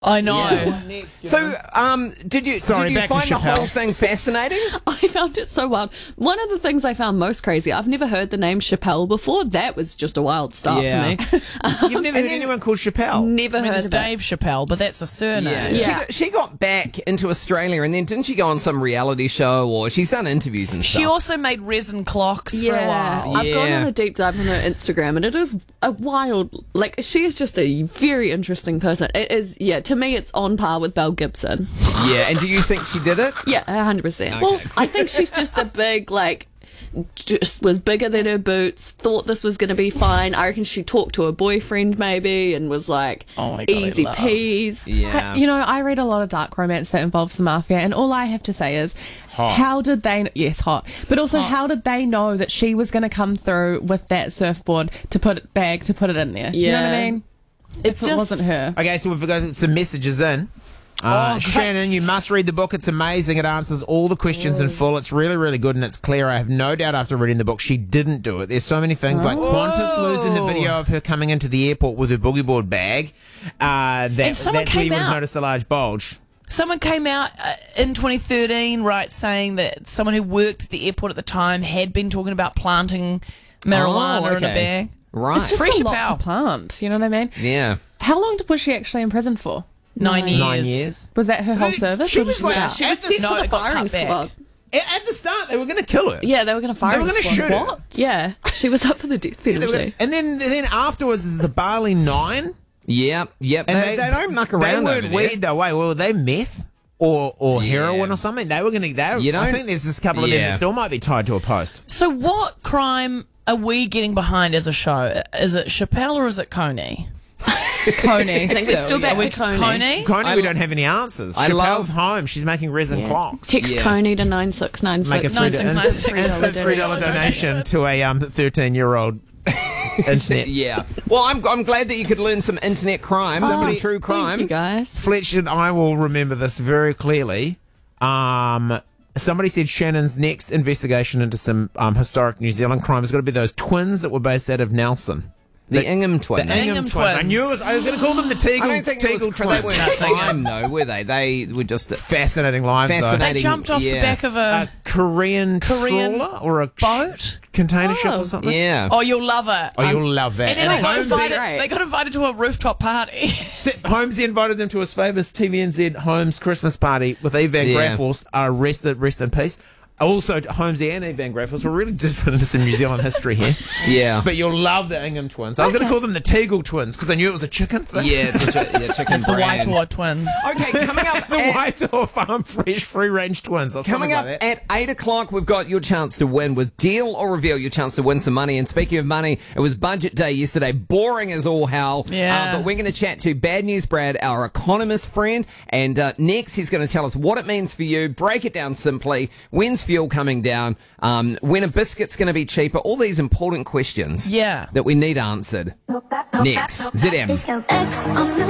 I know. Yeah. So, did you find the whole thing fascinating? I found it so wild. One of the things I found most crazy, I've never heard the name Chappelle before. That was just a wild start for me. You've never heard anyone called Chappelle? Never heard There's of it. Dave Chappelle, but that's a surname. Yeah. She got back into Australia, and then didn't she go on some reality show, or she's done interviews and stuff? She also made resin clocks for a while. I've gone on a deep dive on her Instagram, and it is a wild, she is just a very interesting person. It is, to me, it's on par with Belle Gibson. Yeah, and do you think she did it? Yeah, 100%. Okay. Well, I think she's just a big, just was bigger than her boots, thought this was going to be fine. I reckon she talked to her boyfriend maybe and was like, oh my God, easy peas. Yeah. I read a lot of dark romance that involves the mafia, and all I have to say is, how did they... Yes, hot. But also, how did they know that she was going to come through with that surfboard to put it in there? You know what I mean? If it wasn't her. Okay, so we've got some messages in. Shannon, you must read the book. It's amazing. It answers all the questions in full. It's really, really good and it's clear. I have no doubt after reading the book she didn't do it. There's so many things like Qantas losing the video of her coming into the airport with her boogie board bag. That's where you would have noticed the large bulge. Someone came out in 2013, saying that someone who worked at the airport at the time had been talking about planting marijuana in a bag. Right. It's just a lot to plant, you know what I mean? Yeah. How long was she actually in prison for? 9 years. 9 years. Was that her whole service? She was like, she was sent to the firing squad. At the start, they were going to kill her. Yeah, they were going to fire her. They were going to shoot her. What? Yeah, she was up for the death penalty. And then afterwards is the Bali 9. Yep. And they don't muck around. They weren't weed though. Wait, were they meth or heroin or something? They were going to. I think there's this couple of them that still might be tied to a post. So what crime are we getting behind as a show? Is it Chappelle or is it Coney? Coney. I think we're still back with Coney. Coney, we don't have any answers. Chappelle's home. She's making resin clocks. Text Coney to 9696. Make a $3 donation to a 13-year-old internet. Yeah. Well, I'm glad that you could learn some internet crime, some true crime. Thank you, guys. Fletch and I will remember this very clearly. Somebody said Shannon's next investigation into some historic New Zealand crime has got to be those twins that were based out of Nelson. The Ingham twins. The Ingham twins. I knew I was going to call them the Teagle. I don't think Teagle they twins. weren't crime, though, were they? They were just fascinating lives. They jumped off the back of a Korean trawler or a boat, container ship or something. Yeah. Oh, you'll love it. Oh, you'll love that. And then they got invited to a rooftop party. Holmesy invited them to his famous TVNZ Holmes Christmas party with Eve Van Graaffels. Rest in peace. Also, Holmesy and Eve Van Graaffels. We're really just put into some New Zealand history here. Yeah. But you'll love the Ingham twins. I was going to call them the Teagle twins because I knew it was a chicken thing. Yeah, it's a chicken It's the Waitoa twins. Okay, coming up... the Waitoa Farm Fresh free-range twins. Coming up at 8 o'clock, we've got your chance to win with Deal or Reveal, your chance to win some money. And speaking of money, it was budget day yesterday. Boring as all hell. Yeah. But we're going to chat to Bad News Brad, our economist friend. And next, he's going to tell us what it means for you. Break it down simply. When's fuel coming down? When a biscuit's going to be cheaper? All these important questions that we need answered. Next, ZM.